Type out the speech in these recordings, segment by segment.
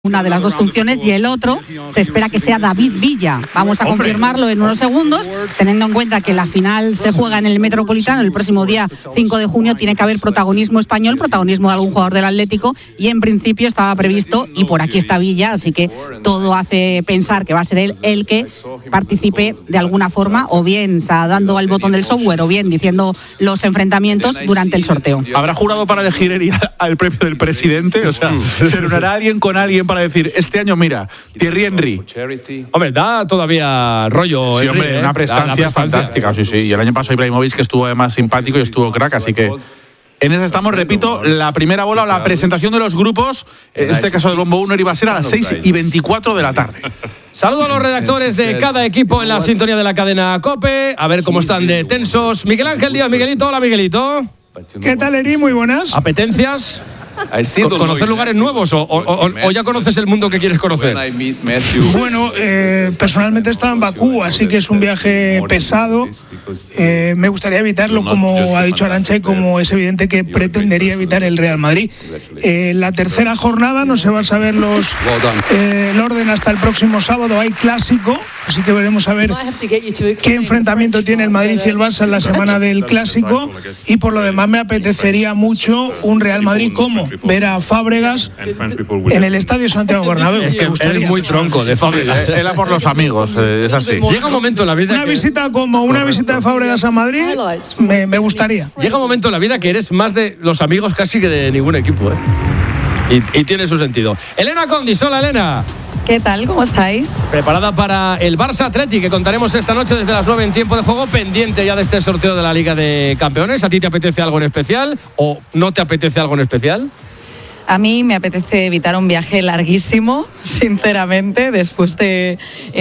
una de las dos funciones, y el otro se espera que sea David Villa. Vamos a confirmarlo en unos segundos, teniendo en cuenta que la final se juega en el Metropolitano el próximo día 5 de junio. Tiene que haber protagonismo español, protagonismo de algún jugador del Atlético, y en principio estaba previsto, y por aquí está Villa, así que todo hace pensar que va a ser él el que participe de alguna forma, o bien dando al botón del software, o bien diciendo los enfrentamientos durante el sorteo. ¿Habrá jurado para elegir al premio del presidente? O sea, ¿se reunirá alguien con alguien para decir, este año, mira, Thierry Henry? Hombre, da todavía rollo. Sí, hombre, Henry, una prestancia fantástica. Sí. Y el año pasado Ibrahimovic, que estuvo además simpático y estuvo crack, así que en eso estamos. Repito, la primera bola o la presentación de los grupos, en este caso del Bombo 1, iba a ser a las 6:24 de la tarde. Saludo a los redactores de cada equipo en la sintonía de la cadena COPE, a ver cómo están de tensos. Miguel Ángel Díaz, Miguelito. Hola, Miguelito. ¿Qué tal, Eri? Muy buenas. ¿Apetencias? ¿Conocer lugares nuevos o ya conoces el mundo que quieres conocer? Bueno, personalmente he estado en Bakú, así que es un viaje pesado. Me gustaría evitarlo, como ha dicho Arantxa, y como es evidente que pretendería evitar el Real Madrid. La tercera jornada no se va a saber el orden hasta el próximo sábado. Hay clásico, así que veremos a ver qué enfrentamiento tiene el Madrid y el Barça en la semana del clásico. Y por lo demás me apetecería mucho un Real Madrid como ver a Fábregas en el Estadio Santiago Bernabéu. Eres muy tronco de Fábregas. Era por los amigos, es así. Llega un momento en la vida una visita de Fábregas a Madrid me gustaría. Llega un momento en la vida que eres más de los amigos casi que de ningún equipo, y tiene su sentido. Elena Condis, hola Elena. ¿Qué tal? ¿Cómo estáis? Preparada para el Barça Atleti, que contaremos esta noche desde las 9 en tiempo de juego, pendiente ya de este sorteo de la Liga de Campeones. ¿A ti te apetece algo en especial o no te apetece algo en especial? A mí me apetece evitar un viaje larguísimo, sinceramente, después de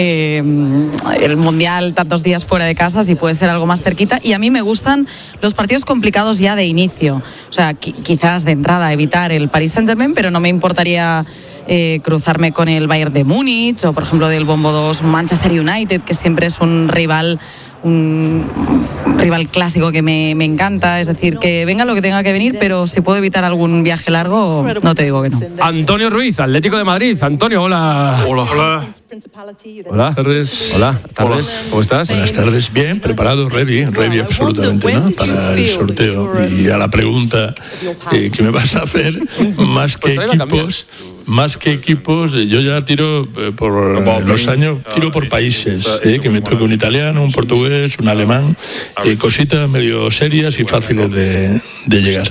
el Mundial, tantos días fuera de casa, si puede ser algo más cerquita. Y a mí me gustan los partidos complicados ya de inicio. O sea, quizás de entrada evitar el Paris Saint-Germain, pero no me importaría cruzarme con el Bayern de Múnich o, por ejemplo, del Bombo 2 Manchester United, que siempre es un rival clásico que me encanta. Es decir, que venga lo que tenga que venir, pero si puedo evitar algún viaje largo, no te digo que no. Antonio Ruiz, Atlético de Madrid. Antonio, hola. Hola. Buenas tardes. Hola, tardes. ¿Cómo estás? Buenas tardes. Bien, preparado, ready absolutamente, ¿no? Para el sorteo. Y a la pregunta que me vas a hacer, más que equipos, yo ya tiro por los años, tiro por países, que me toque un italiano, un portugués, un alemán, cositas medio serias y fáciles de llegar.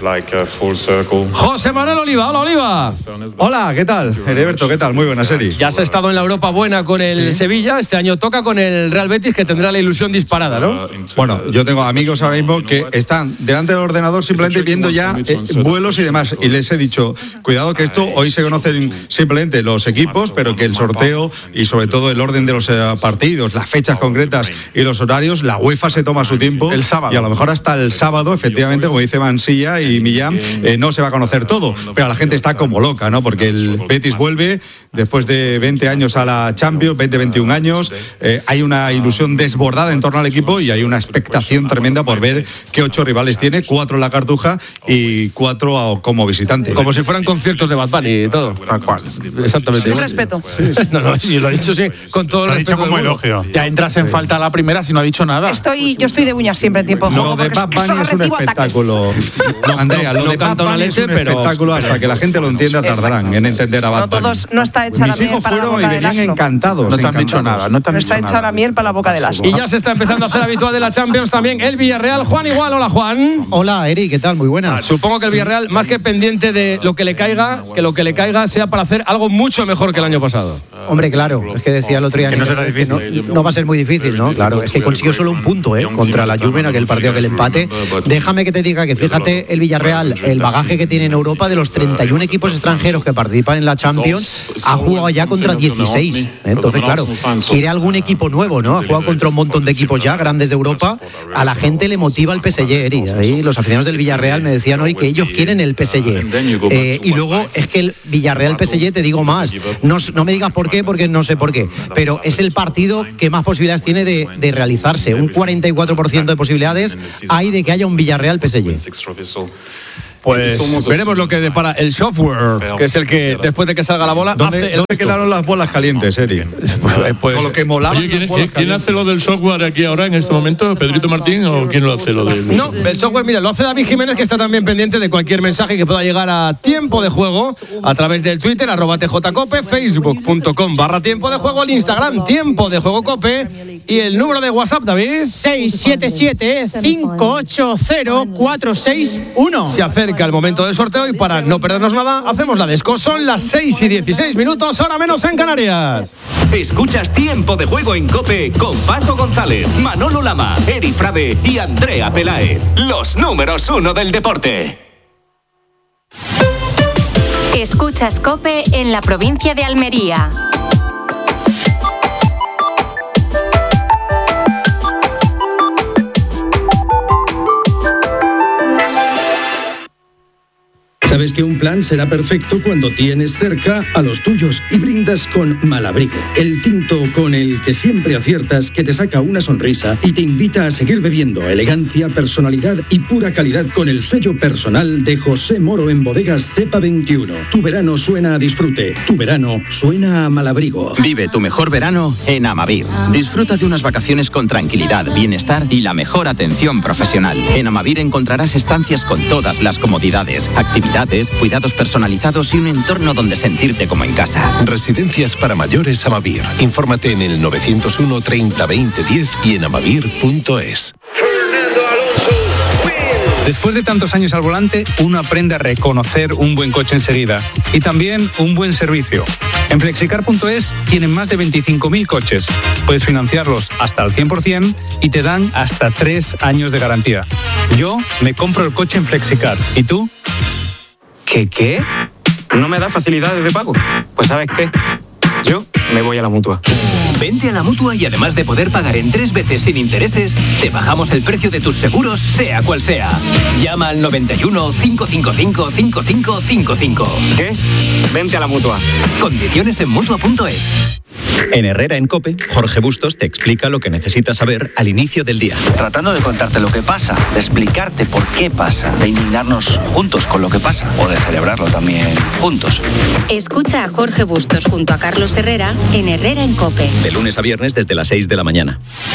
José Manuel Oliva, hola Oliva. Hola, ¿qué tal? Heriberto, ¿qué tal? Muy buena serie. Ya has estado en la Europa buena con el Sevilla, este año toca con el Real Betis, que tendrá la ilusión disparada, ¿no? Bueno, yo tengo amigos ahora mismo que están delante del ordenador simplemente viendo ya vuelos y demás, y les he dicho, cuidado que esto, hoy se conocen simplemente los equipos, pero que el sorteo y sobre todo el orden de los partidos, las fechas concretas y los horarios, la UEFA se toma su tiempo, el sábado, y a lo mejor hasta el sábado, efectivamente, como dice Mansilla y Millán, no se va a conocer todo, pero la gente está como loca, ¿no? Porque el Betis vuelve después de 20 años a la Champions, 21 años, hay una ilusión desbordada en torno al equipo y hay una expectación tremenda por ver qué 8 rivales tiene, 4 en la Cartuja y 4 como visitante. Como si fueran conciertos de Bad Bunny y todo. Exactamente. Sin respeto. No, y lo ha dicho con todo el respeto. Lo ha dicho como elogio. Ya entras en falta a la primera si no ha dicho nada. Yo estoy de uñas siempre en tiempo de juego. Lo de Bad Bunny es un espectáculo. Andrea, lo de Bad Bunny es un espectáculo, hasta que la gente lo entienda tardarán en entender a Bad Bunny. No está hecha la miel para la boca del asno. Encantados. No te han dicho nada. No está hecha la miel para la boca del asno. Y ya se está empezando a hacer habitual de la Champions también el Villarreal. Juan Igual, hola Juan. Hola Eri, ¿qué tal? Muy buenas. Supongo que el Villarreal, más que pendiente de lo que le caiga, que lo que le caiga sea para hacer algo mucho mejor que el año pasado. Hombre, claro, es que decía el otro día que no va a ser muy difícil, ¿no? Claro, es que consiguió solo un punto, contra la Juve en aquel partido, aquel empate. Déjame que te diga que fíjate el Villarreal, el bagaje que tiene en Europa, de los 31 equipos extranjeros que participan en la Champions, ha jugado ya contra 16. Entonces, claro, quiere algún equipo nuevo, ¿no? Ha jugado contra un montón de equipos ya grandes de Europa. A la gente le motiva el PSG, Eri. Ahí los aficionados del Villarreal me decían hoy que ellos quieren el PSG. Y luego es que el Villarreal-PSG, te digo más, no me digas por qué, porque no sé por qué, pero es el partido que más posibilidades tiene de realizarse. Un 44% de posibilidades hay de que haya un Villarreal-PSG. Pues veremos lo que depara el software, que es el que después de que salga la bola ¿Dónde quedaron las bolas calientes, Eri? Pues, con lo que molaba. ¿Quién hace lo del software aquí ahora en este momento? ¿Pedrito Martín o quién lo hace lo del? No, el software, mira, lo hace David Jiménez, que está también pendiente de cualquier mensaje que pueda llegar a Tiempo de Juego a través del Twitter @tjcope, facebook.com/Tiempo de Juego, el Instagram Tiempo de Juego Cope y el número de WhatsApp, David. 677-580-461. Se acerca el momento del sorteo y para no perdernos nada, hacemos la desco. Son las 6:16, hora menos en Canarias. Escuchas Tiempo de Juego en COPE con Paco González, Manolo Lama, Eri Frade y Andrea Peláez. Los números 1 del deporte. Escuchas COPE en la provincia de Almería. Sabes que un plan será perfecto cuando tienes cerca a los tuyos y brindas con Malabrigo, el tinto con el que siempre aciertas, que te saca una sonrisa y te invita a seguir bebiendo. Elegancia, personalidad y pura calidad con el sello personal de José Moro en Bodegas Cepa 21. Tu verano suena a disfrute, tu verano suena a Malabrigo. Vive tu mejor verano en Amavir. Disfruta de unas vacaciones con tranquilidad, bienestar y la mejor atención profesional. En Amavir encontrarás estancias con todas las comodidades, actividades, cuidados personalizados y un entorno donde sentirte como en casa. Residencias para mayores Amavir. Infórmate en el 901 30 20 10 y en amavir.es. Después de tantos años al volante, uno aprende a reconocer un buen coche enseguida y también un buen servicio. En Flexicar.es tienen más de 25.000 coches. Puedes financiarlos hasta al 100% y te dan hasta 3 años de garantía. Yo me compro el coche en Flexicar. ¿Y tú? ¿Qué? ¿No me da facilidades de pago? Pues ¿sabes qué? Yo me voy a la Mutua. Vente a la Mutua y además de poder pagar en 3 veces sin intereses, te bajamos el precio de tus seguros, sea cual sea. Llama al 91 555 5555. ¿Qué? Vente a la Mutua. Condiciones en Mutua.es. En Herrera en COPE, Jorge Bustos te explica lo que necesitas saber al inicio del día. Tratando de contarte lo que pasa, de explicarte por qué pasa, de indignarnos juntos con lo que pasa o de celebrarlo también juntos. Escucha a Jorge Bustos junto a Carlos Herrera en Herrera en COPE. De lunes a viernes desde las 6 de la mañana.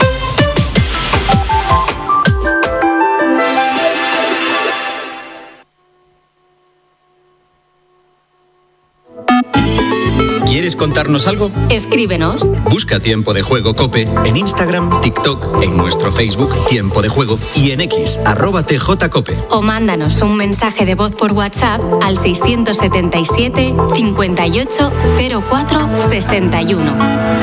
¿Quieres contarnos algo? Escríbenos. Busca Tiempo de Juego COPE en Instagram, TikTok, en nuestro Facebook Tiempo de Juego y en X, @TJCOPE. O mándanos un mensaje de voz por WhatsApp al 677 58 04 61.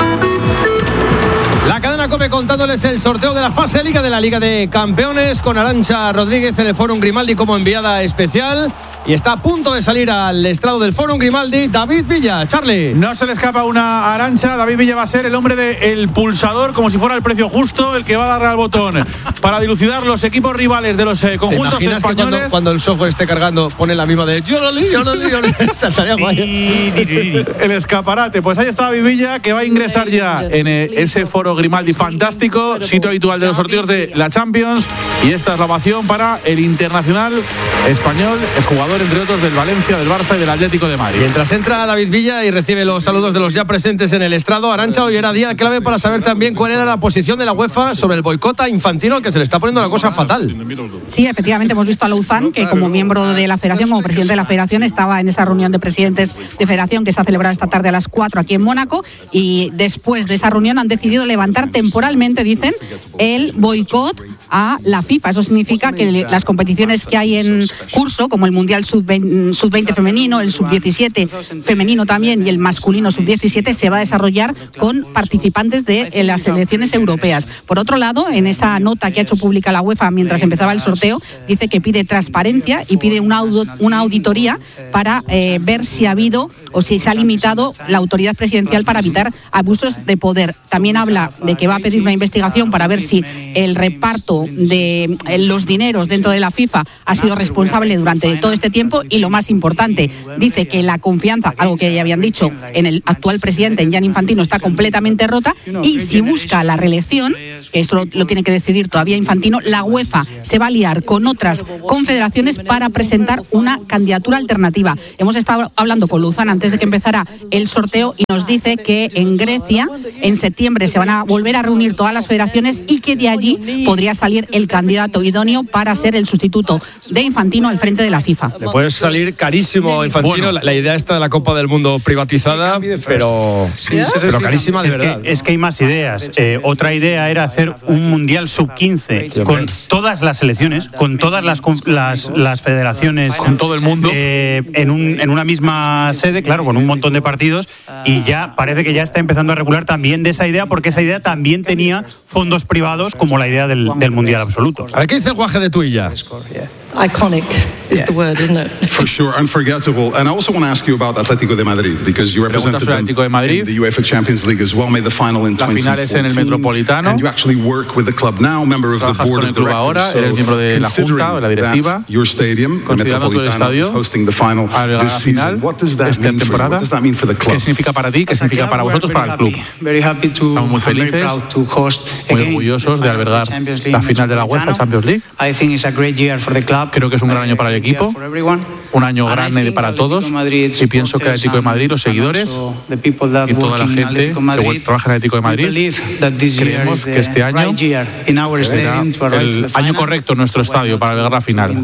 La cadena COPE contándoles el sorteo de la fase de Liga de la Liga de Campeones con Arantxa Rodríguez en el Fórum Grimaldi como enviada especial. Y está a punto de salir al estrado del Fórum Grimaldi David Villa. Charlie. No se le escapa una Arantxa. David Villa va a ser el hombre del pulsador, como si fuera el precio justo, el que va a darle al botón para dilucidar los equipos rivales de los conjuntos españoles. Que cuando el software esté cargando pone la misma de saltaría guay. El escaparate. Pues ahí está David Villa, que va a ingresar ya en ese Foro Grimaldi fantástico, sitio habitual de los sorteos de la Champions. Y esta es la ovación para el internacional español, es jugador entre otros del Valencia, del Barça y del Atlético de Madrid. Mientras entra David Villa y recibe los saludos de los ya presentes en el estrado, Arantxa, hoy era día clave para saber también cuál era la posición de la UEFA sobre el boicot a Infantino, que se le está poniendo la cosa fatal. Sí, efectivamente hemos visto a Louzán, que como miembro de la federación, como presidente de la federación, estaba en esa reunión de presidentes de federación que se ha celebrado esta tarde a las 4 aquí en Mónaco, y después de esa reunión han decidido levantar temporalmente, dicen, el boicot a la FIFA. Eso significa que las competiciones que hay en curso, como el Mundial Sub-20 femenino, el Sub-17 femenino también y el masculino Sub-17, se va a desarrollar con participantes de las selecciones europeas. Por otro lado, en esa nota que ha hecho pública la UEFA mientras empezaba el sorteo, dice que pide transparencia y pide una auditoría para ver si ha habido o si se ha limitado la autoridad presidencial para evitar abusos de poder. También habla de que va a pedir una investigación para ver si el reparto de los dineros dentro de la FIFA ha sido responsable durante todo este tiempo y lo más importante, dice que la confianza, algo que ya habían dicho, en el actual presidente, en Gianni Infantino, está completamente rota y si busca la reelección, que eso lo tiene que decidir todavía Infantino, la UEFA se va a liar con otras confederaciones para presentar una candidatura alternativa. Hemos estado hablando con Luzán antes de que empezara el sorteo y nos dice que en Grecia en septiembre se van a volver a reunir todas las federaciones y que de allí podría salir el candidato idóneo para ser el sustituto de Infantino al frente de la FIFA. Le puede salir carísimo a Infantino la idea esta de la Copa del Mundo privatizada, pero carísima de verdad. Es que hay más ideas. Otra idea era hacer un Mundial Sub-15 con todas las selecciones, con todas las federaciones, con todo el mundo, en una misma sede, claro, con un montón de partidos, y ya parece que ya está empezando a recular también de esa idea, porque esa idea también tenía fondos privados, como la idea del Mundial absoluto. A ver, ¿qué dice el guaje de Tuilla? Iconic is the word, isn't it? For sure, unforgettable. And I also want to ask you about Atlético de Madrid, because you represented them in the UEFA Champions League as well, made the final in 2014. En el Metropolitano. And you actually work with the club now, member of the board of directors. Ahora, eres miembro de la Junta, de la directiva. Your stadium, the Metropolitano, is hosting the final this season. What does that mean for you? What does that mean for the club? ¿Qué significa para ti? ¿Qué significa para vosotros, para el club? Estamos muy felices, muy orgullosos de albergar la final de la UEFA Champions League. Creo que es un gran año para el equipo, un año grande para todos, y pienso que el Atlético de Madrid, los seguidores y toda la gente que trabaja en el Atlético de Madrid, creemos que este año será el año correcto en nuestro estadio para albergar la final,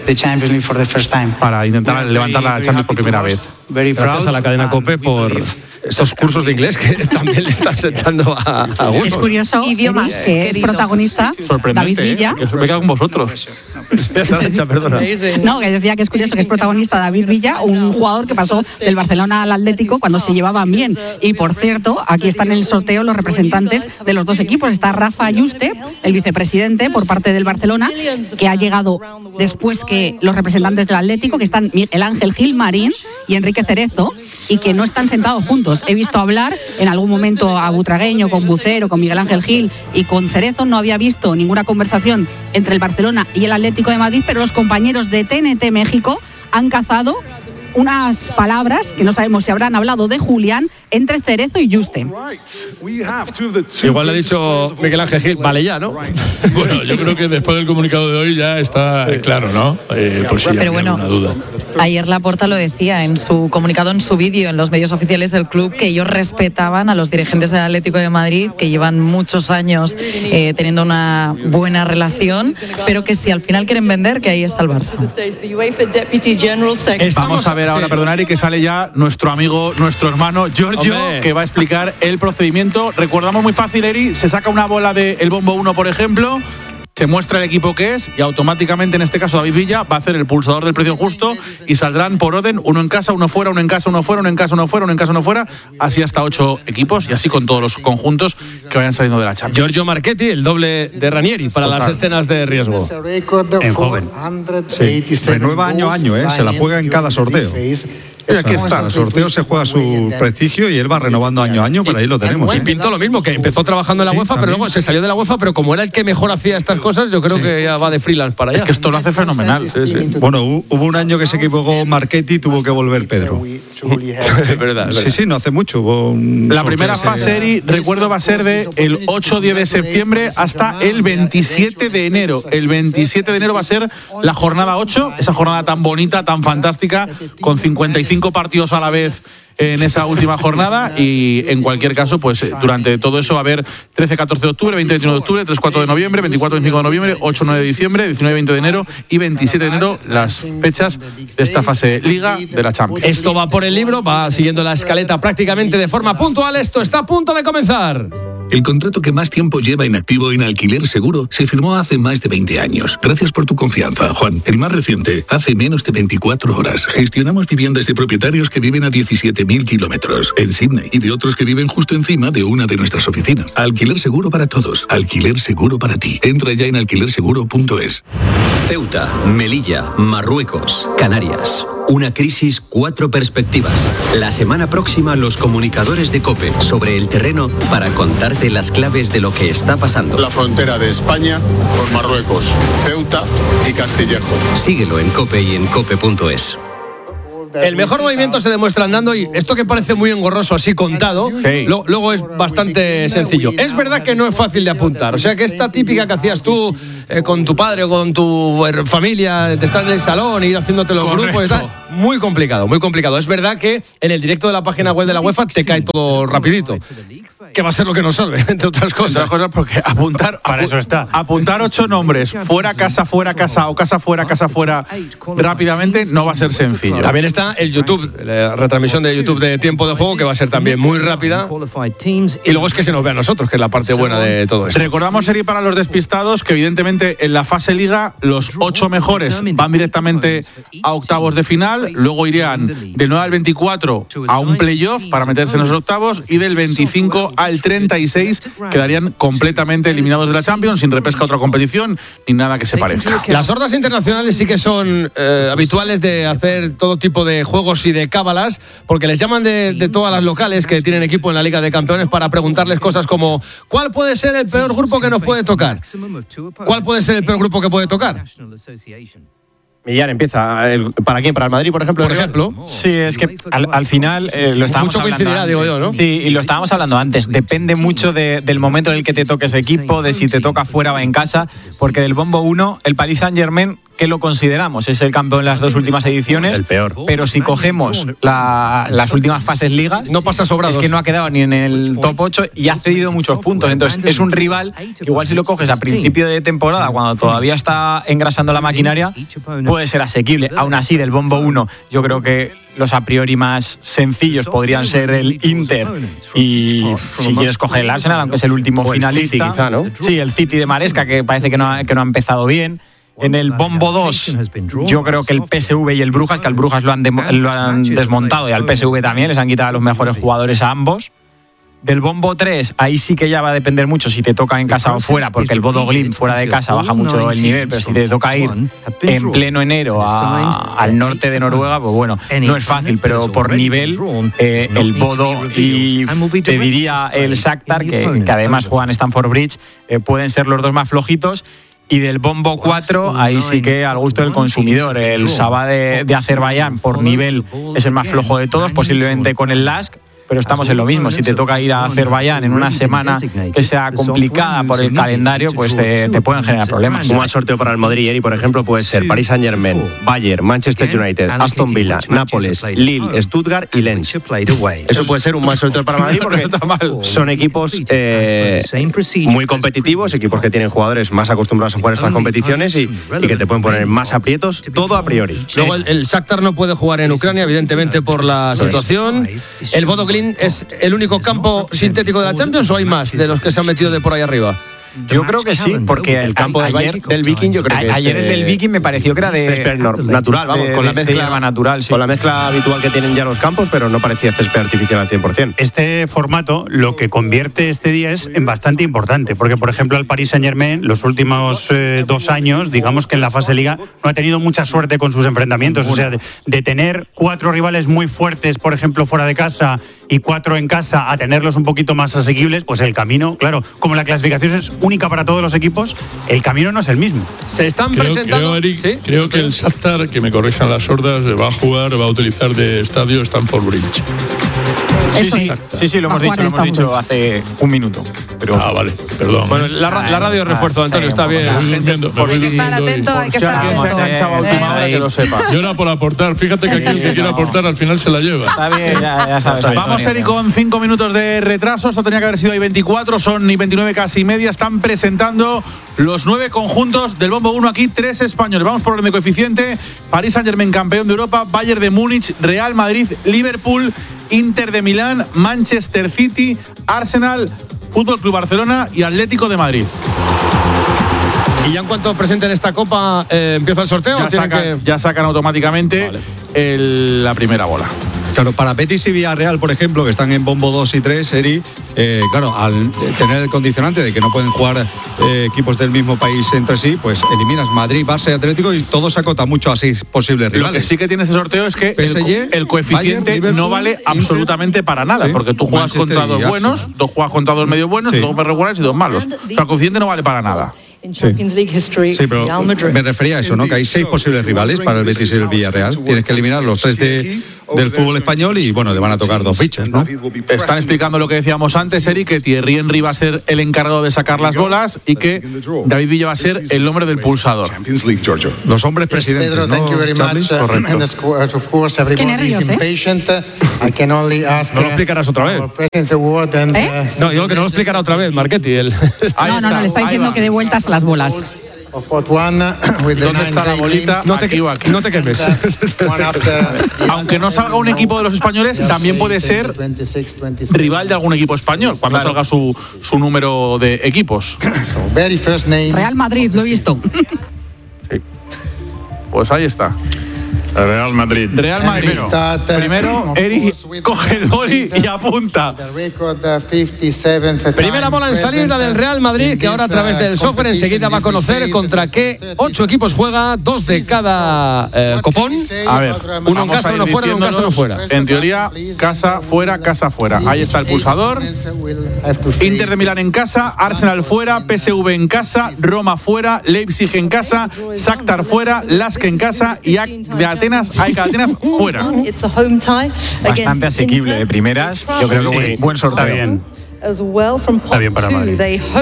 para intentar levantar la Champions por primera vez. Gracias a la cadena COPE por esos cursos de inglés que también le están sentando a gusto. Es curioso, idiomas, que es protagonista David Villa. Que me quedo con vosotros. Perdona. No, que decía que es curioso que es protagonista David Villa, un jugador que pasó del Barcelona al Atlético cuando se llevaban bien. Y por cierto, aquí están en el sorteo los representantes de los dos equipos. Está Rafa Yuste, el vicepresidente por parte del Barcelona, que ha llegado después que los representantes del Atlético, que están Miguel Ángel Gilmarín y Enrique Cerezo, y que no están sentados juntos. He visto hablar en algún momento a Butragueño, con Bucero, con Miguel Ángel Gil y con Cerezo. No había visto ninguna conversación entre el Barcelona y el Atlético de Madrid, pero los compañeros de TNT México han cazado unas palabras que no sabemos si habrán hablado de Julián entre Cerezo y Yuste. Igual le ha dicho Miguel Ángel Gil, vale ya, ¿no? Bueno, yo creo que después del comunicado de hoy ya está claro, ¿no? Por si hay alguna duda. Ayer Laporta lo decía en su comunicado, en su vídeo, en los medios oficiales del club, que ellos respetaban a los dirigentes del Atlético de Madrid, que llevan muchos años teniendo una buena relación, pero que si al final quieren vender, que ahí está el Barça. Vamos a ver ahora, perdonad, y que sale ya nuestro amigo, nuestro hermano Giorgio, que va a explicar el procedimiento. Recordamos muy fácil, Eri, se saca una bola del bombo 1, por ejemplo, se muestra el equipo que es y automáticamente, en este caso David Villa, va a hacer el pulsador del precio justo y saldrán por orden, uno en casa, uno fuera, uno en casa, uno fuera, uno en casa, uno fuera, uno en casa, uno fuera, así hasta 8 equipos y así con todos los conjuntos que vayan saliendo de la Champions. Giorgio Marchetti, el doble de Ranieri para las escenas de riesgo. En joven. Sí, renueva año a año, se la juega en cada sorteo. Aquí está, el sorteo se juega su prestigio y él va renovando año a año, pero ahí lo tenemos. Y pintó lo mismo, que empezó trabajando en la UEFA, pero luego se salió de la UEFA, pero como era el que mejor hacía estas cosas, yo creo que ya va de freelance para allá. Es que esto lo hace fenomenal. Bueno, hubo un año que se equivocó Marchetti y tuvo que volver Pedro. Es verdad. Sí, no hace mucho. La primera fase, Eri, recuerdo, va a ser de el 8-10 de septiembre hasta el 27 de enero. El 27 de enero va a ser la jornada 8, esa jornada tan bonita, tan fantástica, con 55 partidos a la vez en esa última jornada, y en cualquier caso, pues durante todo eso va a haber 13-14 de octubre, 20-21 de octubre, 3-4 de noviembre, 24-25 de noviembre, 8-9 de diciembre, 19-20 de enero y 27 de enero, las fechas de esta fase Liga de la Champions. Esto va por el libro, va siguiendo la escaleta prácticamente de forma puntual. Esto está a punto de comenzar. El contrato que más tiempo lleva inactivo en Alquiler Seguro se firmó hace más de 20 años. Gracias por tu confianza, Juan. El más reciente, hace menos de 24 horas. Gestionamos viviendas de propietarios que viven a 17.000 kilómetros en Sydney y de otros que viven justo encima de una de nuestras oficinas. Alquiler Seguro para todos. Alquiler Seguro para ti. Entra ya en alquilerseguro.es. Ceuta, Melilla, Marruecos, Canarias. Una crisis, 4 perspectivas. La semana próxima, los comunicadores de COPE sobre el terreno para contarte las claves de lo que está pasando. La frontera de España con Marruecos, Ceuta y Castillejo. Síguelo en COPE y en COPE.es. El mejor movimiento se demuestra andando, y esto que parece muy engorroso así contado, luego es bastante sencillo. Es verdad que no es fácil de apuntar, o sea que esta típica que hacías tú con tu padre o con tu familia, de estar en el salón e ir haciéndote los grupos y tal, muy complicado, muy complicado. Es verdad que en el directo de la página web de la UEFA te cae todo rapidito, que va a ser lo que nos salve, entre otras cosas. Porque para eso está. Apuntar 8 nombres, fuera, casa, o casa, fuera, rápidamente no va a ser sencillo. También está el YouTube, la retransmisión de YouTube de Tiempo de Juego, que va a ser también muy rápida. Y luego es que se nos ve a nosotros, que es la parte buena de todo esto. Recordamos, Eri, para los despistados, que evidentemente en la fase Liga los 8 mejores van directamente a octavos de final, luego irían del 9 al 24 a un playoff para meterse en los octavos, y del 25 al 36 quedarían completamente eliminados de la Champions, sin repesca a otra competición ni nada que se parezca. Las hordas internacionales sí que son habituales de hacer todo tipo de juegos y de cábalas, porque les llaman de todas las locales que tienen equipo en la Liga de Campeones para preguntarles cosas como: ¿cuál puede ser el peor grupo que nos puede tocar? ¿Cuál puede ser el peor grupo que puede tocar? Millán empieza. ¿Para quién? ¿Para el Madrid, por ejemplo? Sí, es que al final lo estábamos mucho coincidirá, digo yo, ¿no? Sí, y lo estábamos hablando antes. Depende mucho del momento en el que te toque ese equipo, de si te toca fuera o en casa, porque del bombo 1, el Paris Saint-Germain, ¿qué lo consideramos? Es el campeón en las 2 últimas ediciones. El peor. Pero si cogemos las últimas fases ligas, no pasa sobrados. Es que no ha quedado ni en el top 8 y ha cedido muchos puntos. Entonces es un rival que igual si lo coges a principio de temporada, cuando todavía está engrasando la maquinaria, puede ser asequible. Aún así, del bombo 1, yo creo que los a priori más sencillos podrían ser el Inter y, si quieres, coger el Arsenal, aunque es el último finalista. City, quizá, ¿no? Sí, el City de Maresca, que parece que no ha empezado bien. En el bombo 2, yo creo que el PSV y el Brujas, que al Brujas lo han desmontado, y al PSV también, les han quitado a los mejores jugadores a ambos. Del bombo 3, ahí sí que ya va a depender mucho si te toca en casa o fuera, porque el Bodo Glimt fuera de casa baja mucho el nivel, pero si te toca ir en pleno enero al norte de Noruega, pues bueno, no es fácil, pero por nivel, el Bodo y te diría el Shakhtar, que además juegan Stamford Bridge, pueden ser los dos más flojitos. Y del bombo 4, ahí sí que al gusto del consumidor. El Sabah de Azerbaiyán, por nivel, es el más flojo de todos, posiblemente con el Lask. Pero estamos en lo mismo. Si te toca ir a Azerbaiyán en una semana que sea complicada por el calendario, pues te pueden generar problemas. Un mal sorteo para el Madrid, Eri, por ejemplo, puede ser Paris Saint-Germain, Bayern, Manchester United, Aston Villa, Nápoles, Lille, Stuttgart y Lens. Eso puede ser un mal sorteo para Madrid, porque son equipos muy competitivos, equipos que tienen jugadores más acostumbrados a jugar estas competiciones y que te pueden poner más aprietos, todo a priori. Luego el Shakhtar no puede jugar en Ucrania, evidentemente por la situación. El Bodo Glimt ¿es el único campo sintético de la Champions o hay más de los que se han metido de por ahí arriba? Yo creo que sí, porque el campo del Viking, yo creo que ayer el del Viking me pareció que era de natural, vamos, con la mezcla natural, sí. Con la mezcla habitual que tienen ya los campos, pero no parecía césped artificial al 100%. Este formato lo que convierte este día es en bastante importante, porque por ejemplo el Paris Saint-Germain los últimos 2 años, digamos que en la fase Liga no ha tenido mucha suerte con sus enfrentamientos, o sea, de tener 4 rivales muy fuertes, por ejemplo fuera de casa, y 4 en casa, a tenerlos un poquito más asequibles, pues el camino, claro, como la clasificación es única para todos los equipos, el camino no es el mismo. Se están presentando... Creo que el Shakhtar, que me corrijan las sordas, va a utilizar de estadio Stamford Bridge. Sí, lo hemos dicho hace un minuto. Pero... vale, perdón. Bueno, la radio de refuerzo, Antonio, está bien. Hay que estar atento, hay que estar atento. Que lo sepa. Yo era por aportar, fíjate que aquel que quiere aportar al final se la lleva. Está bien, ya sabes. Vamos, Eri, con 5 minutos de retraso. Esto tenía que haber sido ahí 24, son ni 29 casi media. Están presentando los 9 conjuntos del bombo 1 aquí, 3 españoles. Vamos por orden de coeficiente. Paris Saint-Germain, campeón de Europa, Bayern de Múnich, Real Madrid, Liverpool, Inter de Milán, Manchester City, Arsenal, Fútbol Club Barcelona y Atlético de Madrid. Y ya en cuanto presenten esta copa, ¿empieza el sorteo? Ya sacan automáticamente la primera bola. Claro, para Betis y Villarreal, por ejemplo, que están en bombo 2 y 3, Eri, claro, al tener el condicionante de que no pueden jugar equipos del mismo país entre sí, pues eliminas Madrid, Barça y Atlético y todo se acota mucho a 6 posibles rivales. Lo que sí que tiene este sorteo es que el coeficiente Bayern, no vale absolutamente para nada, sí, porque tú juegas Manchester contra dos y buenos, dos juegas contra dos medio buenos, Sí. dos regulares y dos malos. O sea, el coeficiente no vale para nada. Sí, pero me refería a eso, ¿no? Que hay 6 posibles rivales para el Betis y el Villarreal. Tienes que eliminar los 3 del fútbol español y, bueno, le van a tocar 2 fichas, ¿no? Están explicando lo que decíamos antes, Eric, que Thierry Henry va a ser el encargado de sacar las bolas y que David Villa va a ser el hombre del pulsador. Los hombres presidentes, Pedro, ¿no, thank you very Charlie? much. Correcto. And of course, everybody is impatient. I can only ask. No lo explicarás otra vez. No, digo que no lo explicará otra vez, Marchetti. No, le está diciendo que dé vueltas a las bolas. ¿Dónde está la bolita? No te quemes. Aunque no salga un equipo de los españoles, también puede ser rival de algún equipo español cuando salga su número de equipos. Real Madrid, lo he visto. Pues ahí está. Real Madrid. Real Madrid. Primero, Eric coge el boli y apunta. Primera bola en salir, la del Real Madrid, que ahora a través del software enseguida va a conocer contra qué 8 equipos juega, 2 de cada copón. A ver, uno en casa, uno fuera, uno en casa, uno fuera. En teoría, casa, fuera, casa, fuera. Ahí está el pulsador. Inter de Milán en casa, Arsenal fuera, PSV en casa, Roma fuera, Leipzig en casa, Shakhtar fuera, Lask en casa y de Atenas, AEK Atenas fuera. Bastante asequible de primeras. Yo creo que buen sorteo. Está bien. Está bien para Madrid.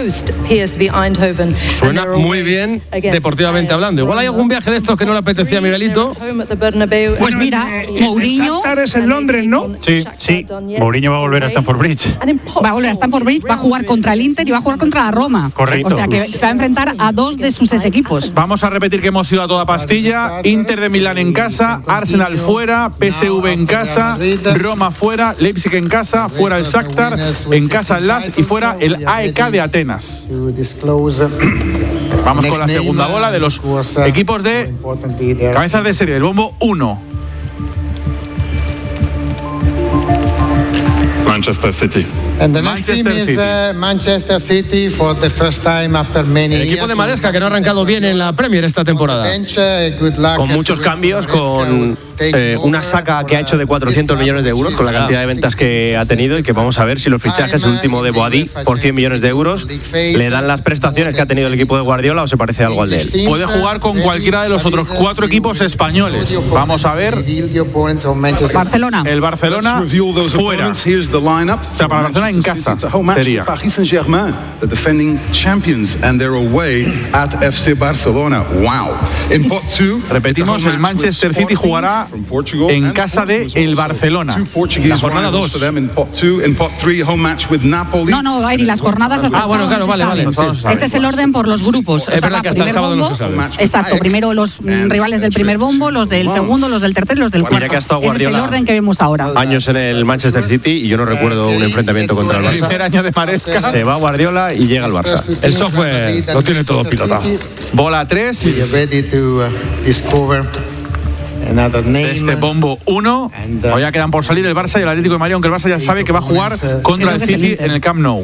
Suena muy bien deportivamente hablando. Igual hay algún viaje de estos que no le apetecía a Miguelito. Pues mira, Mourinho es en Londres, ¿no? Sí. Mourinho va a volver a Stamford Bridge. Va a volver a Stamford Bridge, va a jugar contra el Inter y va a jugar contra la Roma. Correcto. O sea que se va a enfrentar a 2 de sus equipos. Vamos a repetir que hemos ido a toda pastilla. Inter de Milán en casa, Arsenal fuera, PSV en casa, Roma fuera, Leipzig en casa, fuera el Shakhtar, en casa el Lask y fuera el AEK de Atenas. Vamos con la segunda bola de los equipos de cabezas de serie, el bombo 1. Manchester City. And the next team is Manchester City for the first time after many El equipo years. de Maresca, que no ha arrancado bien en la Premier esta temporada. Con muchos cambios, con una saca que ha hecho de 400 millones de euros, con la cantidad de ventas que ha tenido, y que vamos a ver si los fichajes, el último de Boadí, por 100 millones de euros, le dan las prestaciones que ha tenido el equipo de Guardiola o se parece algo al de él. Puede jugar con cualquiera de los otros 4 equipos españoles. Vamos a ver. Barcelona. El Barcelona fuera. O sea, para Barcelona en casa sería. Paris Saint-Germain, the defending champions, and they're away at FC Barcelona. Wow. In pot 2, repetimos, el Manchester City jugará en casa de el Barcelona. La jornada 2. No, Airi, las jornadas hasta el bueno, claro, vale. Este es el orden por los grupos. Es verdad que hasta el sábado no se sabe. Exacto, primero los rivales del primer bombo, los del segundo, los del tercero y los del cuarto. Mira que ha estado Ese es el Guardiola orden que vemos ahora. años en el Manchester City y yo no recuerdo un enfrentamiento contra el Barça. Primer año de Maresca. Se va Guardiola y llega el Barça. El software lo tiene todo pilotado. Bola 3. Este bombo 1. Todavía quedan por salir el Barça y el Atlético de Madrid, aunque el Barça ya sabe que va a jugar contra el City en el Camp Nou.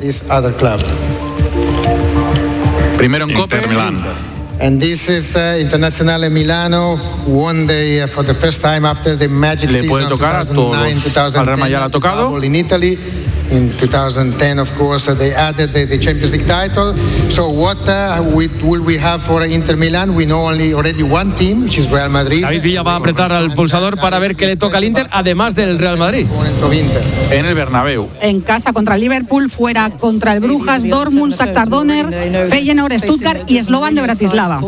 Primero en Cope. And this is Internazionale Milano won for the first time after the magic Le puede tocar a todos. Al Real Madrid ya le ha tocado. In Italy. In 2010, of course, they added the Champions League title. So what will we have for Inter Milan? We know already one team, which is Real Madrid. David Villa va a apretar al pulsador para ver qué le toca al Inter, además del Real Madrid. En el Bernabéu. En casa contra el Liverpool, fuera contra el Brujas, Dortmund, Shakhtar Donetsk, Feyenoord, Stuttgart y Slovan de Bratislava.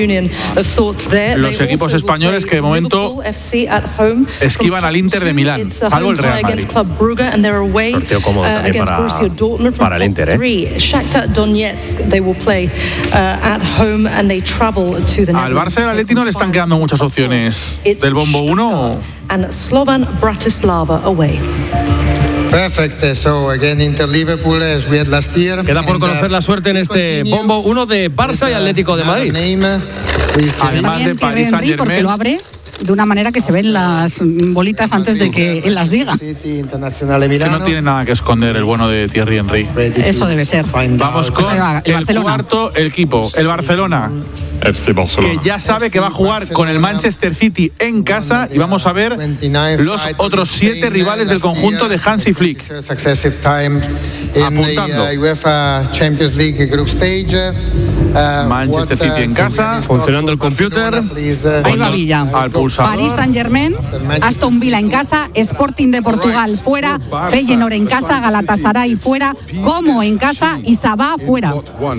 Los equipos españoles que de momento esquivan al Inter de Milán, salvo el Real Madrid. Sorteo cómodo también para el Inter, Shakhtar Donetsk, they will play at home and they travel to the Al Barça y al Atleti no le están quedando muchas opciones del bombo 1. And Slovan Bratislava away. Perfect. So again, Inter Liverpool as we had last year. Queda por conocer la suerte en este bombo 1 de Barça y Atlético de Madrid. Además de Paris Saint-Germain. de una manera que se ven las bolitas antes de que él las diga. Que no tiene nada que esconder el bueno de Thierry Henry. Eso debe ser. Vamos con el cuarto equipo, el Barcelona. Que ya sabe que va a jugar con el Manchester City en casa y vamos a ver los otros 7 rivales del conjunto de Hansi Flick. Apuntando. Manchester City en casa. Funcionando el computer. Ahí va Villa. Al pulsador. Paris Saint-Germain, Aston Villa en casa, Sporting de Portugal fuera, Feyenoord en casa, Galatasaray fuera, Como en casa y Sabah fuera.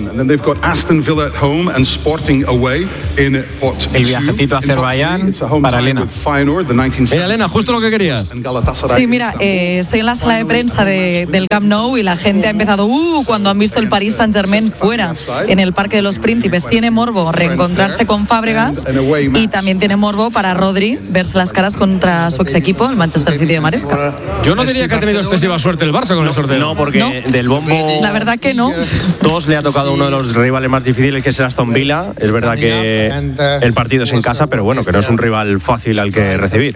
El viajecito a Azerbaiyán para Elena. Mira, Elena, justo lo que querías. Sí, mira, estoy en la sala de prensa del Camp Nou y la gente ha empezado cuando han visto el Paris Saint-Germain fuera en el Parque de los Príncipes. Tiene morbo reencontrarse con Fábregas y también tiene morbo para Rodri verse las caras contra su ex equipo, el Manchester City de Maresca. Yo no diría que ha tenido excesiva suerte el Barça con el sorteo. No, porque del bombo... La verdad que no. 2 le ha tocado uno de los rivales más difíciles, que es el Aston Villa. Es verdad que el partido es en casa, pero bueno, que no es un rival fácil al que recibir.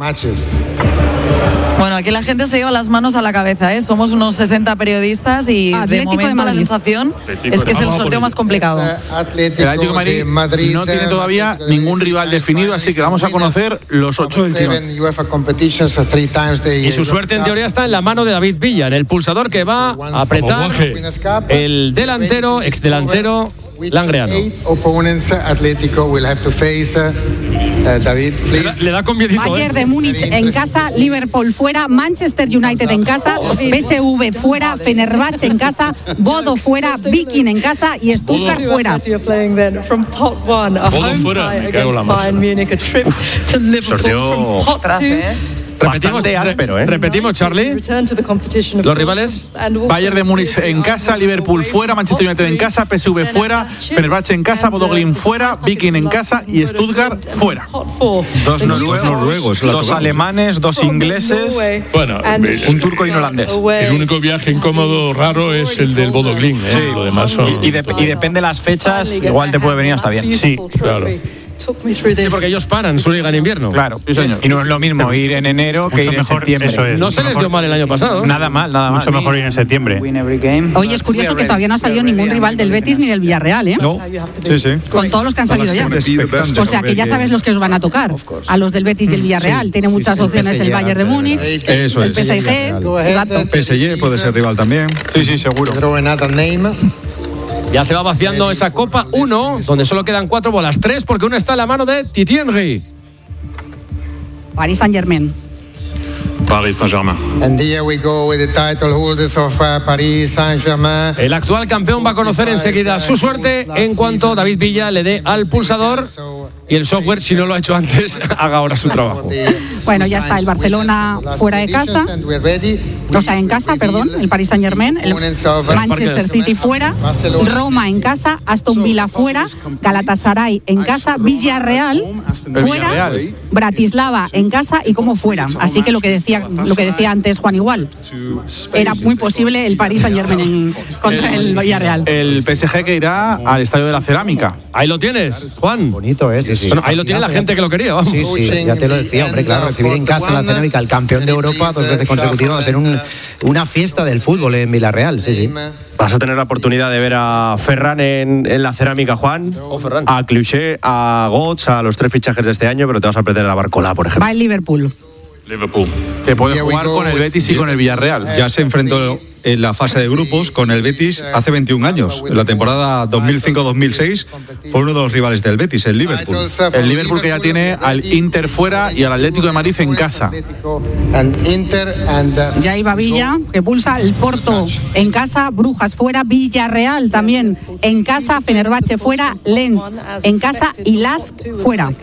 Bueno, aquí la gente se lleva las manos a la cabeza, ¿eh? Somos unos 60 periodistas y de momento la sensación es que es el sorteo más complicado. El Atlético de Madrid no tiene todavía ningún rival definido, así que vamos a conocer los 8 del tirón. Y su suerte en teoría está en la mano de David Villa, en el pulsador que va a apretar el delantero, exdelantero Langreano. Le da con miedito, Bayern de Múnich en casa, Liverpool fuera, Manchester United en casa, PSV fuera, Fenerbahce en casa, Bodo fuera, Viking en casa y Stuttgart fuera. Bodo fuera, me cago en la masa. Sorteo bastante áspero, ¿eh? Repetimos, Charlie. Los rivales. Bayern de Múnich en casa, Liverpool fuera, Manchester United en casa, PSV fuera, Fenerbahce en casa, Bodo Glimt fuera, Viking en casa y Stuttgart fuera. 2 noruegos, 2 alemanes, 2 ingleses, Bueno, un turco y un holandés. El único viaje incómodo raro es el del Bodo Glimt, ¿eh? Lo demás son... Y depende de las fechas, igual te puede venir hasta bien. Sí, claro. Sí, porque ellos paran su liga en invierno. Claro, sí, señor. Y no es lo mismo ir en enero que ir en septiembre. Eso es. No se les dio mal el año pasado. Nada mal, nada mal. Mucho mejor ir en septiembre. Hoy es curioso que todavía no ha salido ningún rival del Betis ni del Villarreal, ¿eh? No, sí. Con todos los que han salido ya. O sea que ya sabes los que os van a tocar. A los del Betis y el Villarreal. Tiene muchas opciones el Bayern de Múnich, el PSG. PSG puede ser rival también. Sí, seguro. Ya se va vaciando esa Copa 1, donde solo quedan 4 bolas, 3 porque una está en la mano de Thierry Henry. Paris Saint-Germain. Paris Saint-Germain. And here we go with the title holders of Paris Saint-Germain. El actual campeón va a conocer enseguida su suerte en cuanto David Villa le dé al pulsador y el software, si no lo ha hecho antes, haga ahora su trabajo. Bueno, ya está el Barcelona fuera de casa, o sea, en casa, perdón, el Paris Saint-Germain, el Manchester City fuera, Roma en casa, Aston Villa fuera, Galatasaray en casa, Villarreal fuera, Bratislava en casa y Como fuera. Así que lo que decía antes Juan igual, era muy posible el Paris Saint-Germain contra el Villarreal. El PSG que irá al Estadio de la Cerámica. Ahí lo tienes, Juan. Bonito, ¿eh? Sí. Bueno, ahí lo tiene la gente que lo quería, vamos. Sí, ya te lo decía, hombre, claro, recibir en casa en la Cerámica al campeón de Europa 2 veces consecutivas va a ser una fiesta del fútbol en Villarreal, sí. Vas a tener la oportunidad de ver a Ferran en la Cerámica, Juan, a Clichy, a Götze, a los 3 fichajes de este año, pero te vas a perder a la Barcola, por ejemplo. Va el Liverpool. Que puede jugar con el Betis y con el Villarreal. Ya se enfrentó en la fase de grupos con el Betis hace 21 años. En la temporada 2005-2006 fue uno de los rivales del Betis, el Liverpool. El Liverpool que ya tiene al Inter fuera y al Atlético de Madrid en casa. Ya iba Villa, que pulsa el Porto en casa, Brujas fuera, Villarreal también en casa, Fenerbahce fuera, Lens en casa y Lask fuera.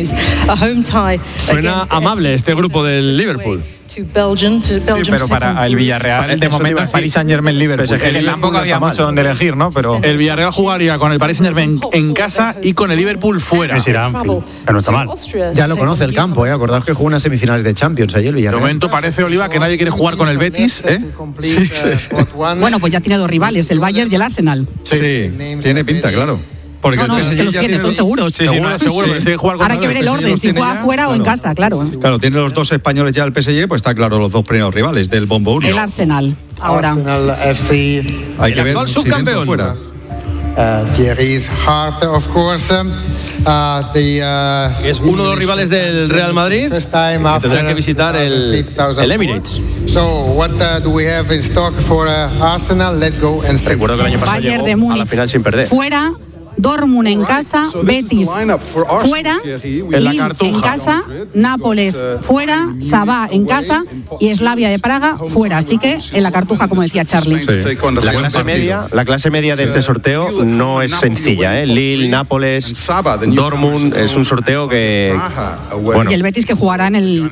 Suena amable este grupo del Liverpool. Sí, pero para el Villarreal, de momento, el Paris Saint-Germain Liverpool. Que tampoco había mucho donde elegir, ¿no? Pero el Villarreal jugaría con el Paris Saint-Germain en casa y con el Liverpool fuera. Es ir a Anfield, que no está mal. Ya lo conoce el campo, ¿eh? Acordaos que jugó unas semifinales de Champions ayer el Villarreal. De momento parece, Oliva, que nadie quiere jugar con el Betis, ¿eh? Sí. Bueno, pues ya tiene 2 rivales, el Bayern y el Arsenal. Sí, tiene pinta, claro. Porque no, es que los tiene, son seguros. Sí, seguro. Sí. Ahora hay que ver el orden, si juega fuera o en casa, claro. Claro, tiene los dos españoles ya el PSG, pues está claro, los dos primeros rivales del Bombo 1. El Arsenal, ahora. Arsenal FC. Hay que ver si subcampeón fuera. Thierry's Hart, of course. Es uno de los rivales del Real Madrid. Tendrá que visitar el Emirates. So, what do we have in stock for Arsenal? Let's go and see. Recuerdo que el año pasado Bayern de llegó a la Múnich final sin perder. fuera. Dortmund en casa, Betis fuera, Lille en casa, Nápoles fuera, Sabah en casa y Slavia de Praga fuera. Así que en la Cartuja, como decía Charlie. Sí. La clase media de este sorteo no es sencilla, ¿eh? Lille, Nápoles, Dortmund, es un sorteo que... Bueno. Y el Betis que jugará en el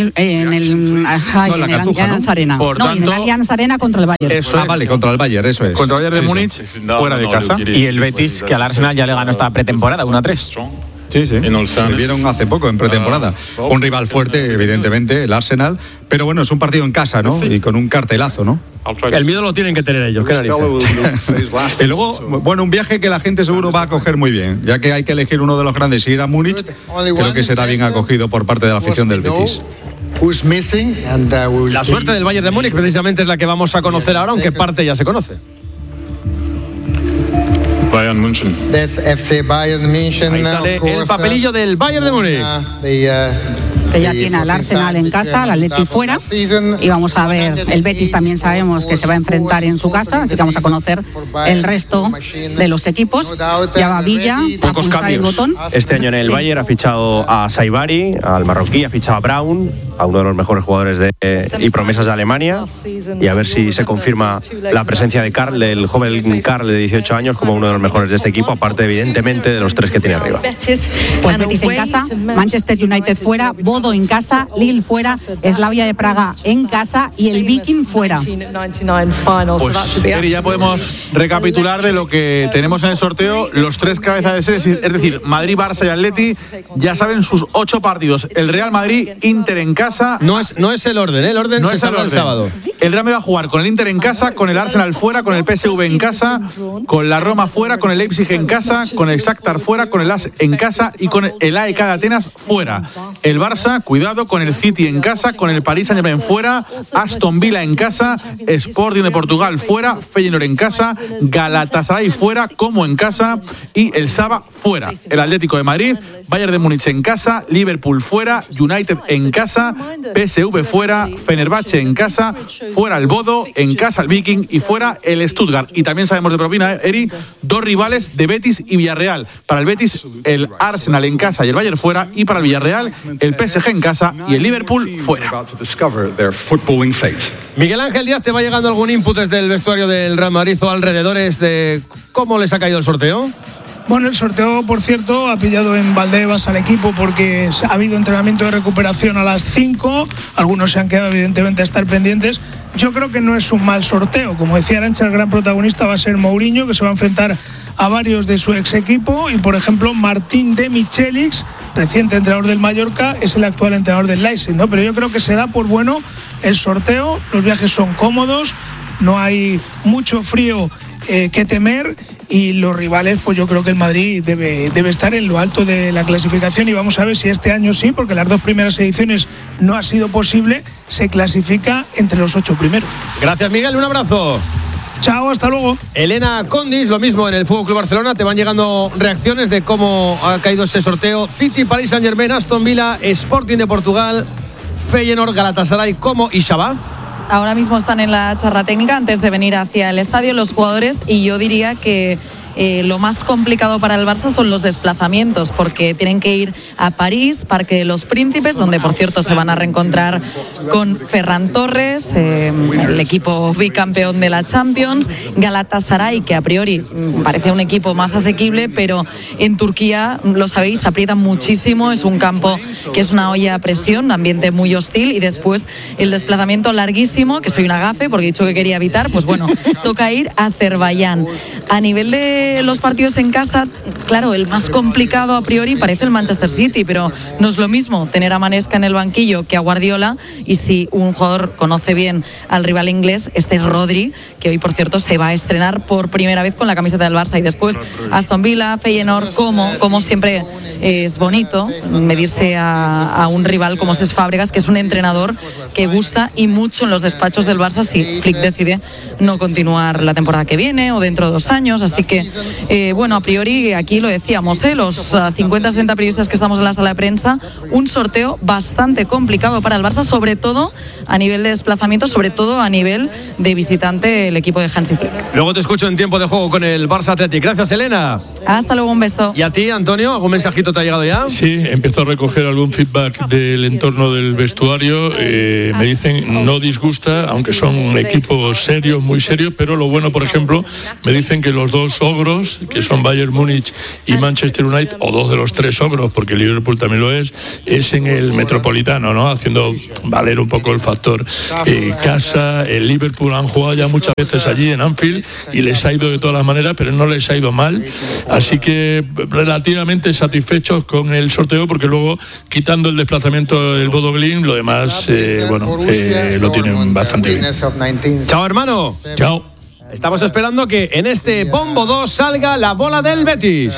Allianz Arena. En el Allianz Arena contra el Bayern. Vale, contra el Bayern, eso es. Contra el Bayern de Múnich, fuera de casa. Y el Betis, que al Arsenal ya le ganó esta pretemporada, 1-3. Sí. Se vieron hace poco en pretemporada. Un rival fuerte, evidentemente, el Arsenal. Pero bueno, es un partido en casa, ¿no? Y con un cartelazo, ¿no? El miedo lo tienen que tener ellos. ¿Qué narices? Y luego, bueno, un viaje que la gente seguro va a acoger muy bien. Ya que hay que elegir uno de los grandes y ir a Múnich, creo que será bien acogido por parte de la afición del Betis. La suerte del Bayern de Múnich precisamente es la que vamos a conocer ahora, aunque parte ya se conoce. Bayern München. Ahí sale el papelillo del Bayern de Múnich. Que ya tiene al Arsenal en casa, al Atleti fuera. Y vamos a ver, el Betis también sabemos que se va a enfrentar en su casa, así que vamos a conocer el resto de los equipos. Ya va Villa a pulsar el botón. Este año en el Bayern ha fichado a Saibari, al marroquí, ha fichado a Braun, a uno de los mejores jugadores y promesas de Alemania, y a ver si se confirma la presencia de Karl, del joven Karl de 18 años, como uno de los mejores de este equipo, aparte evidentemente de los tres que tiene arriba. Pues Betis en casa, Manchester United fuera, Bodo en casa, Lille fuera, Slavia de Praga en casa y el Viking fuera. Pues Eri, ya podemos recapitular de lo que tenemos en el sorteo. Los tres cabezas de serie, es decir, Madrid, Barça y Atleti, ya saben sus 8 partidos. El Real Madrid, Inter en casa. No es el orden, ¿eh? El orden no es el sábado. El Real Madrid va a jugar con el Inter en casa, con el Arsenal fuera, con el PSV en casa, con la Roma fuera, con el Leipzig en casa, con el Shakhtar fuera, con el AS en casa y con el AEK de Atenas fuera. El Barça, cuidado, con el City en casa, con el Paris Saint-Germain fuera, Aston Villa en casa, Sporting de Portugal fuera, Feyenoord en casa, Galatasaray fuera, como en casa, y el Sabah fuera. El Atlético de Madrid, Bayern de Múnich en casa, Liverpool fuera, United en casa, PSV fuera, Fenerbahce en casa, fuera el Bodo, en casa el Viking y fuera el Stuttgart. Y también sabemos de propina, Eri, 2 rivales de Betis y Villarreal. Para el Betis, el Arsenal en casa y el Bayern fuera, y para el Villarreal, el PSG en casa y el Liverpool fuera. Miguel Ángel Díaz, ¿te va llegando algún input desde el vestuario del Real Madrid o alrededores de cómo les ha caído el sorteo? Bueno, el sorteo, por cierto, ha pillado en Valdebebas al equipo porque ha habido entrenamiento de recuperación a las 5. Algunos se han quedado, evidentemente, a estar pendientes. Yo creo que no es un mal sorteo. Como decía Arantxa, el gran protagonista va a ser Mourinho, que se va a enfrentar a varios de su ex equipo. Y, por ejemplo, Martín de Michelix, reciente entrenador del Mallorca, es el actual entrenador del Leipzig, ¿no? Pero yo creo que se da por bueno el sorteo. Los viajes son cómodos, no hay mucho frío que temer. Y los rivales, pues yo creo que el Madrid debe estar en lo alto de la clasificación y vamos a ver si este año sí, porque las 2 primeras ediciones no ha sido posible, se clasifica entre los 8 primeros. Gracias, Miguel, un abrazo. Chao, hasta luego. Elena Condis, lo mismo en el FC Barcelona, te van llegando reacciones de cómo ha caído ese sorteo. City, Paris Saint-Germain, Aston Villa, Sporting de Portugal, Feyenoord, Galatasaray, Como y Sabah. Ahora mismo están en la charla técnica antes de venir hacia el estadio los jugadores y yo diría que lo más complicado para el Barça son los desplazamientos porque tienen que ir a París, Parque de los Príncipes, donde por cierto se van a reencontrar con Ferran Torres, el equipo bicampeón de la Champions, Galatasaray, que a priori parece un equipo más asequible, pero en Turquía, lo sabéis, aprietan muchísimo, es un campo que es una olla a presión, un ambiente muy hostil y después el desplazamiento larguísimo, que soy una gafe porque he dicho que quería evitar, pues bueno, toca ir a Azerbaiyán. A nivel de de los partidos en casa, claro, el más complicado a priori parece el Manchester City, pero no es lo mismo tener a Manesca en el banquillo que a Guardiola, y si un jugador conoce bien al rival inglés, este es Rodri, que hoy por cierto se va a estrenar por primera vez con la camiseta del Barça, y después Aston Villa, Feyenoord, como siempre es bonito medirse a un rival como Cesc Fàbregas, que es un entrenador que gusta y mucho en los despachos del Barça si Flick decide no continuar la temporada que viene o dentro de 2 años. Así que, bueno, a priori, aquí lo decíamos, los 50-60 periodistas que estamos en la sala de prensa, un sorteo bastante complicado para el Barça, sobre todo a nivel de desplazamiento, sobre todo a nivel de visitante el equipo de Hansi Flick. Luego te escucho en tiempo de juego con el Barça Athletic. Gracias, Elena. Hasta luego, un beso. ¿Y a ti, Antonio, algún mensajito te ha llegado ya? Sí, empiezo a recoger algún feedback del entorno del vestuario. Me dicen no disgusta, aunque son equipos serios, muy serios, pero lo bueno, por ejemplo, me dicen que los 2 ogros, que son Bayern Múnich y Manchester United, o 2 de los 3 ogros, porque el Liverpool también lo es en el Metropolitano, ¿no? Haciendo valer un poco el factor casa. El Liverpool han jugado ya muchas veces allí en Anfield y les ha ido de todas las maneras, pero no les ha ido mal. Así que relativamente satisfechos con el sorteo, porque luego, quitando el desplazamiento del Bodo Glimt, lo demás, lo tienen bastante bien. Chao, hermano. Chao. Estamos esperando que en este Bombo 2 salga la bola del Betis.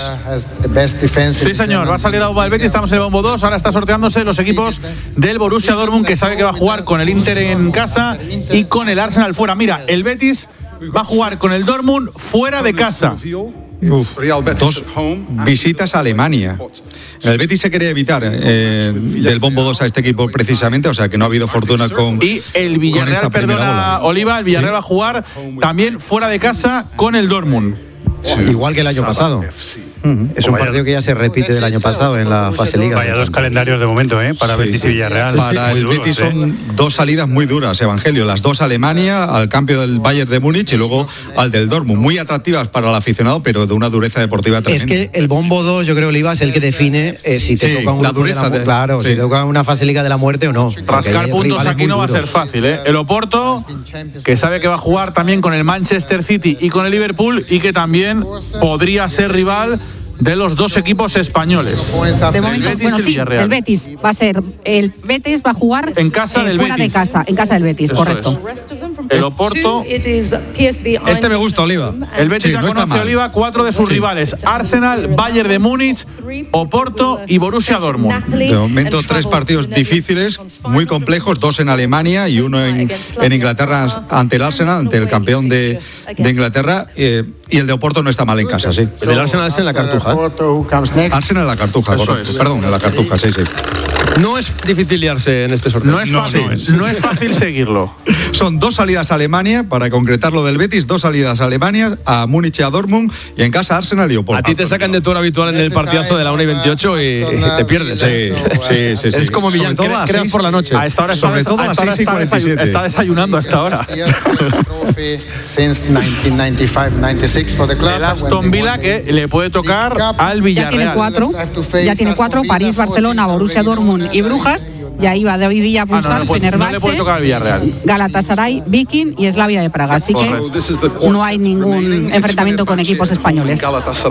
Sí, señor, va a salir la bola del Betis, estamos en el Bombo 2, ahora está sorteándose los equipos del Borussia Dortmund, que sabe que va a jugar con el Inter en casa y con el Arsenal fuera. Mira, el Betis va a jugar con el Dortmund fuera de casa. 2 visitas a Alemania. El Betis se quería evitar del Bombo 2 a este equipo precisamente, o sea que no ha habido fortuna con. Y el Villarreal, perdona, Oliva, el Villarreal va a jugar también fuera de casa con el Dortmund. Igual que el año pasado. Es un partido que ya se repite del año pasado en la fase Liga. Vaya 2 calendarios de momento, para Betis y Villarreal. Para el Betis son 2 salidas muy duras, Evangelio. Las 2 a Alemania, al cambio del Bayern de Múnich, y luego al del Dortmund. Muy atractivas para el aficionado, pero de una dureza deportiva tremenda. Es que el Bombo 2, yo creo, Oliva, es el que define si te toca un la dureza claro, si te toca una fase Liga de la muerte o no. Rascar puntos aquí no va a ser fácil, El Oporto, que sabe que va a jugar también con el Manchester City y con el Liverpool, y que también podría ser rival de los 2 equipos españoles. De momento, el Betis va a ser. El Betis va a jugar en casa del fuera Betis. De casa, en casa del Betis, eso correcto. El Oporto. Este me gusta, Oliva. El Betis ya conoce, Oliva, 4 de sus rivales: Arsenal, Bayern de Múnich, Oporto y Borussia Dortmund. De momento 3 partidos difíciles, muy complejos, 2 en Alemania y 1 en Inglaterra ante el Arsenal, ante el campeón de Inglaterra, y el de Oporto no está mal en casa, sí. El del Arsenal es en la Cartuja. Arsenal en la Cartuja, correcto. Perdón, en la Cartuja, sí. No es difícil liarse en este sorteo. No es fácil, no es fácil seguirlo. Son 2 salidas a Alemania, para concretar lo del Betis, 2 salidas a Alemania, a Múnich y a Dortmund, y en casa Arsenal y Oporto. A ti te sacan de tu hora habitual en el partidazo de la 1:28 y te pierdes. Sí. Es como Millán, crean por la noche. A esta hora sobre todo a las 6:47. Está desayunando a esta hora. El Aston Villa, que le puede tocar al Villarreal. Ya tiene 4, París, Barcelona, Borussia Dortmund y Brujas. Y ahí va David Villa a pulsar, Fenerbahce, no le puede tocar al Villarreal. Galatasaray, Viking y Slavia de Praga. Así que no hay ningún enfrentamiento con equipos españoles.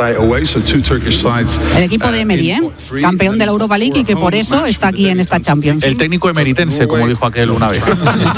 El equipo de Emery, campeón de la Europa League, y que por eso está aquí en esta Champions. El técnico emeritense, como dijo aquel una vez.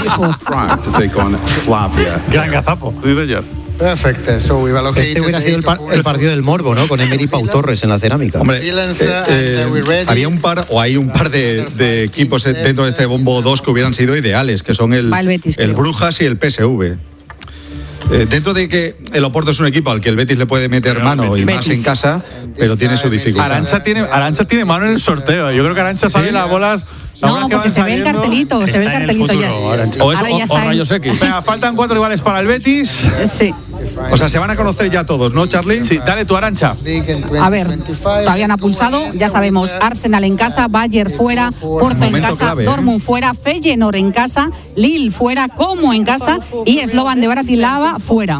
Gran gazapo. Perfecto. Este hubiera sido el partido del morbo, ¿no? Con Emery y Pau Torres en la cerámica. Hombre, había un par de equipos dentro de este Bombo 2 que hubieran sido ideales, que son el Brujas y el PSV. Dentro de que el Oporto es un equipo al que el Betis le puede meter mano y más en casa, pero tiene su dificultad. Arancha tiene mano en el sorteo. Yo creo que Arancha sabe las bolas. No, porque se ve el cartelito, ya. O Rayos X. Faltan 4 rivales para el Betis. Sí. O sea, se van a conocer ya todos, ¿no, Charlie? Sí, dale tu Arancha. A ver, todavía no ha pulsado. Ya sabemos, Arsenal en casa, Bayern fuera, Porto en casa, clave, Dortmund fuera, Feyenoord en casa, Lille fuera, Como en casa y Slovan de Bratislava fuera.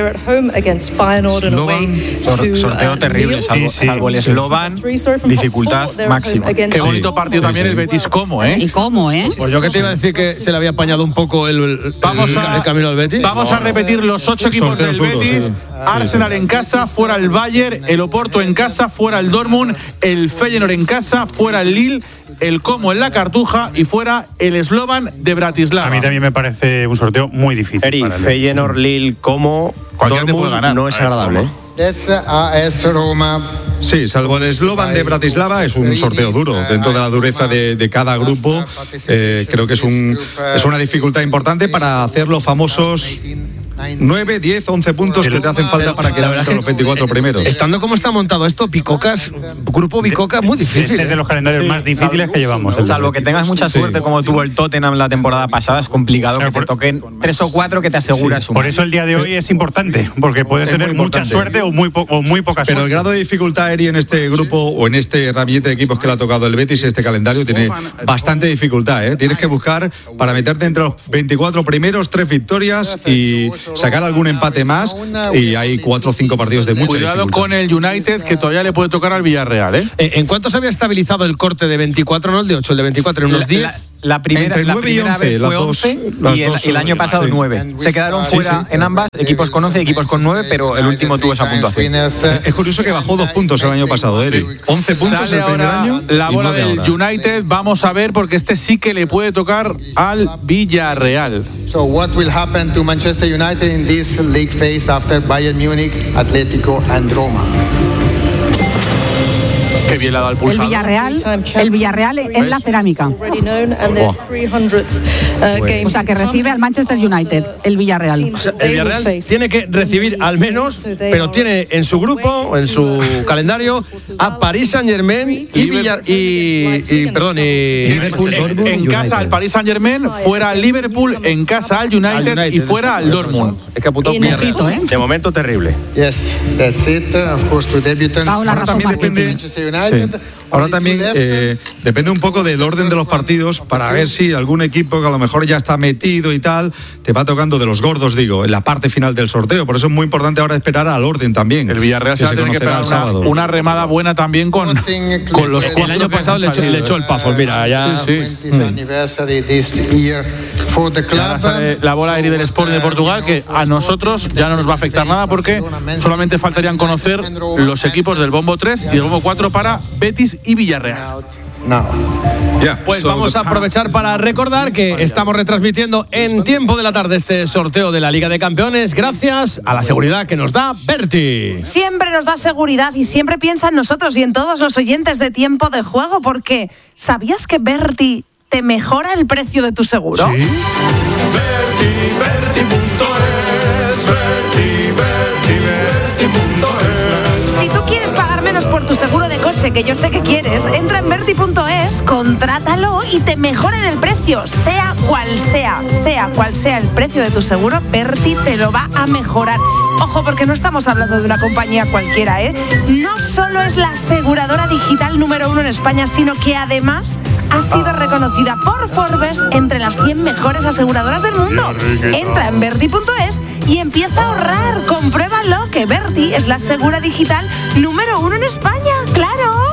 Sorteo terrible, salvo el Slovan, dificultad máxima. Qué bonito partido también el Betis Como, Y Como, Pues yo que te iba a decir que se le había apañado un poco el camino al Betis. Vamos a repetir los 8 equipos del Betis, Arsenal en casa, fuera el Bayern, el Oporto en casa, fuera el Dortmund, el Feyenoord en casa, fuera el Lille, el Como en la Cartuja y fuera el Slovan de Bratislava. A mí también me parece un sorteo muy difícil. Feyenoord, Lille, Como, Dortmund no es agradable. Sí, salvo el Slovan de Bratislava, es un sorteo duro. Dentro de la dureza de cada grupo, creo que es una dificultad importante para hacer los famosos 9, 10, 11 puntos que te hacen falta para quedar entre los 24 primeros. Estando como está montado esto, Picocas, grupo Picocas muy difícil. Este es de los calendarios más difíciles que llevamos. Salvo que tengas mucha suerte, como tuvo el Tottenham la temporada pasada, es complicado que te toquen 3 o 4 que te aseguras. Por eso el día de hoy es importante, porque puedes tener mucha suerte o muy poca suerte. Pero el grado de dificultad, Eri, en este grupo o en este ramillete de equipos que le ha tocado el Betis, este calendario tiene bastante dificultad, ¿eh? Tienes que buscar para meterte entre los 24 primeros, 3 victorias y sacar algún empate más, y hay 4 o 5 partidos de mucha Cuidado dificultad. con el United, que todavía le puede tocar al Villarreal, ¿eh? ¿En cuánto se había estabilizado el corte de 24, no el de 8, el de 24, en unos 10? La primera, Entre 9 y 11, vez fue las 11 dos, y el año pasado sí. 9. Se quedaron fuera en ambas, equipos con 11 y equipos con 9, pero el último tuvo esa puntuación. Es curioso que bajó 2 puntos el año pasado, Eri. 11 puntos Sale el primer ahora año. la bola y 9 del ahora. United. Vamos a ver, porque este sí que le puede tocar al Villarreal. So what will happen to Manchester United in this league phase after Bayern Munich, Atlético and Roma? Qué bien le ha dado al pulsador. El Villarreal en la cerámica. O sea, que recibe al Manchester United, el Villarreal. O sea, el Villarreal tiene que recibir al menos, pero tiene en su grupo, en su calendario, a Paris Saint-Germain y Liverpool En casa al Paris Saint-Germain, fuera al Liverpool, en casa al United y fuera al Dortmund. Es que apuntado De momento terrible. Yes, that's it. Of course, to debutants. Ahora también depende. Sí. Ahora también depende un poco del orden de los partidos para ver si algún equipo que a lo mejor ya está metido y tal te va tocando de los gordos, digo, en la parte final del sorteo. Por eso es muy importante ahora esperar al orden también. El Villarreal se va a tener que pegar una remada buena también con los el año pasado le echó el Pafos, mira, ya. Sí. Ahora sale la bola del Sporting de Portugal, que a nosotros ya no nos va a afectar nada porque solamente faltarían conocer los equipos del Bombo 3 y del Bombo 4 para Betis y Villarreal. Pues vamos a aprovechar para recordar que estamos retransmitiendo en tiempo de la tarde este sorteo de la Liga de Campeones gracias a la seguridad que nos da Berti. Siempre nos da seguridad y siempre piensa en nosotros y en todos los oyentes de Tiempo de Juego, porque ¿sabías que Berti te mejora el precio de tu seguro? ¿Sí? Si tú quieres pagar menos por tu seguro de coche, que yo sé que quieres, entra en Berti.es, contrátalo y te mejoran el precio, sea cual sea el precio de tu seguro, Berti te lo va a mejorar. Ojo, porque no estamos hablando de una compañía cualquiera, ¿eh? No solo es la aseguradora digital número 1 en España, sino que además ha sido reconocida por Forbes entre las 100 mejores aseguradoras del mundo. Entra en Berti.es y empieza a ahorrar. Compruébalo, que Berti es la asegura digital número 1 en España. ¡Claro!